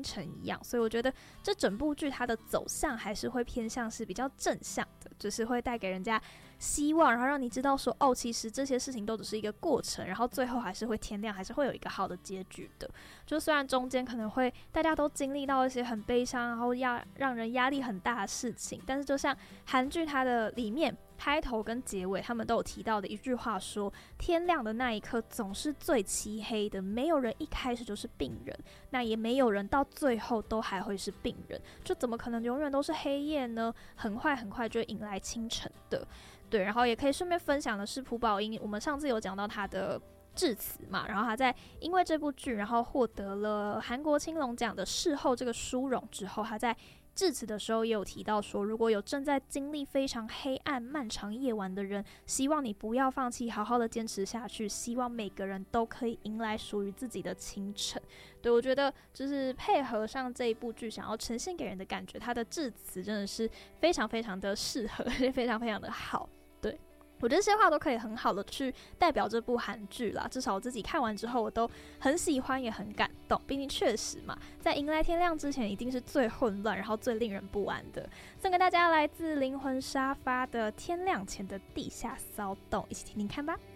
清晨一样，所以我觉得这整部剧它的走向还是会偏向是比较正向的，就是会带给人家希望，然后让你知道说其实这些事情都只是一个过程，然后最后还是会天亮，还是会有一个好的结局的。就虽然中间可能会大家都经历到一些很悲伤，然后让人压力很大的事情，但是就像韩剧它的里面开头跟结尾他们都有提到的一句话说，天亮的那一刻总是最漆黑的，没有人一开始就是病人，那也没有人到最后都还会是病人，就怎么可能永远都是黑夜呢？很快很快就会迎来清晨的。对，然后也可以顺便分享的是朴宝英，我们上次有讲到他的致辞嘛，然后他在因为这部剧然后获得了韩国青龙奖的事后这个殊荣之后，他在致辞的时候也有提到说，如果有正在经历非常黑暗漫长夜晚的人，希望你不要放弃，好好的坚持下去，希望每个人都可以迎来属于自己的清晨。对，我觉得就是配合上这一部剧想要呈现给人的感觉，他的致辞真的是非常非常的适合，也非常非常的好。对，我觉得这些话都可以很好的去代表这部韩剧啦，至少我自己看完之后我都很喜欢也很感动，毕竟确实嘛，在迎来天亮之前一定是最混乱然后最令人不安的。送给大家来自灵魂沙发的天亮前的地下骚动，一起听听看吧。